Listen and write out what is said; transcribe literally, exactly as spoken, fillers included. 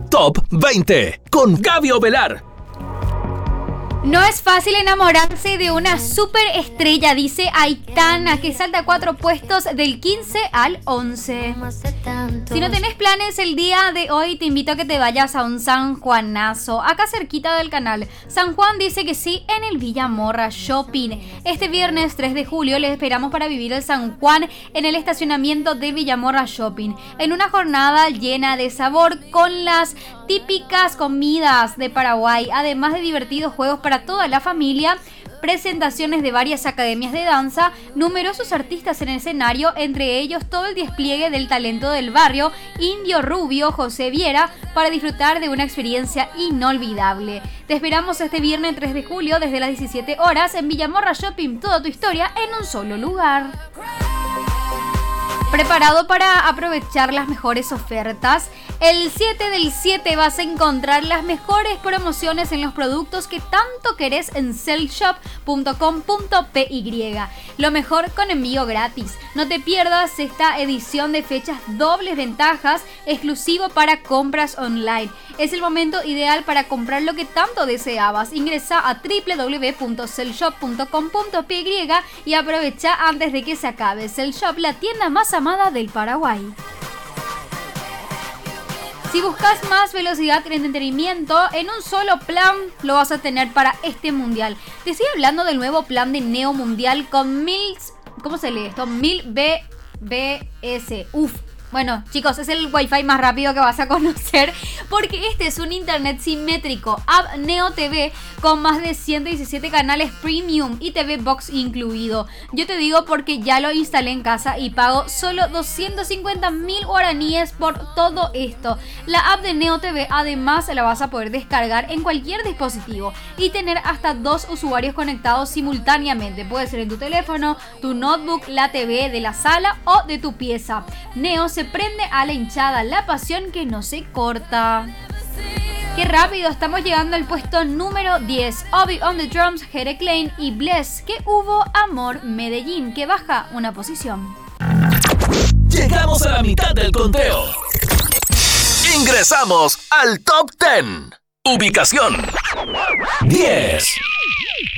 Top veinte con Gaby Ovelar. No es fácil enamorarse de una superestrella, dice Aitana, que salta cuatro puestos del quince al once. Si no tenés planes el día de hoy, te invito a que te vayas a un San Juanazo, acá cerquita del canal. San Juan dice que sí en el Villamorra Shopping. Este viernes tres de julio les esperamos para vivir el San Juan en el estacionamiento de Villamorra Shopping, en una jornada llena de sabor con las típicas comidas de Paraguay, además de divertidos juegos para toda la familia, presentaciones de varias academias de danza, numerosos artistas en el escenario, entre ellos todo el despliegue del talento del barrio, Indio Rubio, José Viera, para disfrutar de una experiencia inolvidable. Te esperamos este viernes tres de julio desde las diecisiete horas en Villamorra Shopping, toda tu historia en un solo lugar. ¿Preparado para aprovechar las mejores ofertas? El siete del siete vas a encontrar las mejores promociones en los productos que tanto querés en cellshop punto com punto p y. Lo mejor con envío gratis. No te pierdas esta edición de fechas dobles ventajas exclusivo para compras online. Es el momento ideal para comprar lo que tanto deseabas. Ingresa a doble u doble u doble u punto cellshop punto com punto p y y aprovecha antes de que se acabe. Cellshop, la tienda más amada del Paraguay. Si buscas más velocidad y entretenimiento en un solo plan, lo vas a tener para este mundial. Te estoy hablando del nuevo plan de Neo Mundial con mil... ¿Cómo se lee esto? mil B B S. Uf. Bueno, chicos, es el wifi más rápido que vas a conocer porque este es un internet simétrico, App Neo T V con más de ciento diecisiete canales premium y T V Box incluido. Yo te digo porque ya lo instalé en casa y pago solo doscientos cincuenta mil guaraníes por todo esto. La app de Neo T V además la vas a poder descargar en cualquier dispositivo y tener hasta dos usuarios conectados simultáneamente. Puede ser en tu teléfono, tu notebook, la T V de la sala o de tu pieza. Neo se prende a la hinchada, la pasión que no se corta. Qué rápido, estamos llegando al puesto número diez. Obi on the Drums, Jere Klein y Bless, que hubo amor Medellín, que baja una posición. Llegamos a la mitad del conteo. Ingresamos al Top diez. Ubicación diez.